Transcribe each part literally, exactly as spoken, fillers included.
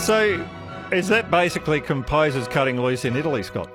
So is that basically composers cutting loose in Italy, Scott?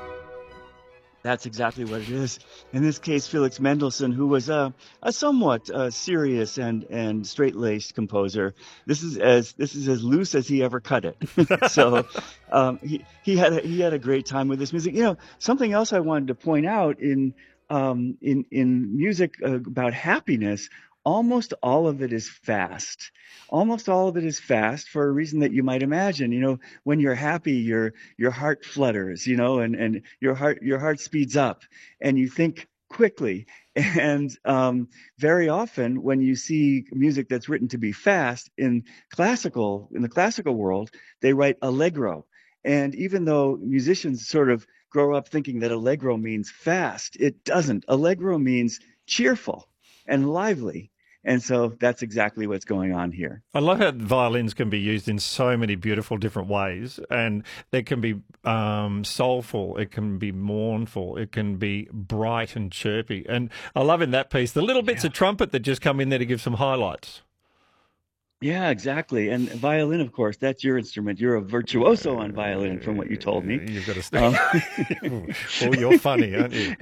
That's exactly what it is. In this case, Felix Mendelssohn, who was a, a somewhat uh, serious and, and straight-laced composer. This is as this is as loose as he ever cut it. so um, he he had a, he had a great time with this music. You know, something else I wanted to point out in um, in in music uh, about happiness. Almost all of it is fast. Almost all of it is fast for a reason that you might imagine. You know, when you're happy, your your heart flutters, you know, and, and your heart your heart speeds up and you think quickly. And um, very often when you see music that's written to be fast in classical, in the classical world, they write allegro. And even though musicians sort of grow up thinking that allegro means fast, it doesn't. Allegro means cheerful and lively. And so that's exactly what's going on here. I love how violins can be used in so many beautiful different ways, and they can be um, soulful, it can be mournful, it can be bright and chirpy. And I love in that piece the little bits Yeah. of trumpet that just come in there to give some highlights. Yeah, exactly. And violin, of course, that's your instrument. You're a virtuoso on violin, from what you told me. You've got to Um, stay. Well, you're funny, aren't you?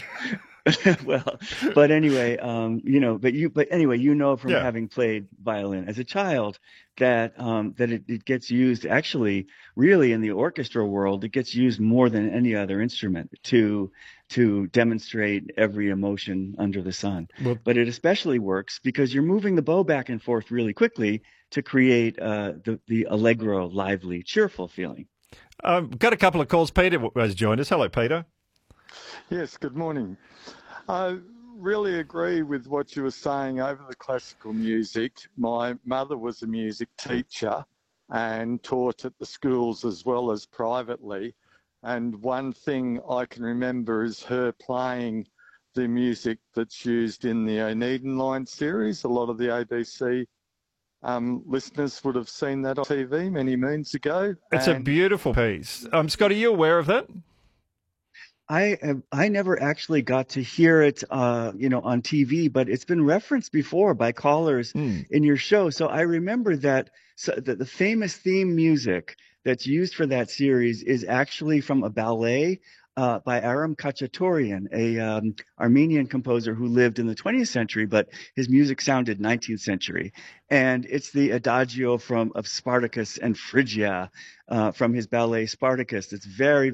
well, but anyway, um, you know, but you, but anyway, you know from Yeah. having played violin as a child that um, that it, it gets used actually, really in the orchestra world, it gets used more than any other instrument to to demonstrate every emotion under the sun. Well, But it especially works because you're moving the bow back and forth really quickly to create uh, the the allegro, lively, cheerful feeling. um, got a couple of calls. Peter has joined us. Hello, Peter. Yes, good morning. I really agree with what you were saying over the classical music. My mother was a music teacher and taught at the schools as well as privately. And one thing I can remember is her playing the music that's used in the Oneiden Line series. A lot of the A B C um, listeners would have seen that on T V many moons ago. It's and a beautiful piece. Um, Scott, are you aware of that? I have, I never actually got to hear it, uh, you know, on T V, but it's been referenced before by callers Mm. in your show. So I remember that so the, the famous theme music that's used for that series is actually from a ballet uh, by Aram Khachaturian, a um, Armenian composer who lived in the twentieth century, but his music sounded nineteenth century. And it's the adagio from of Spartacus and Phrygia uh, from his ballet Spartacus. It's very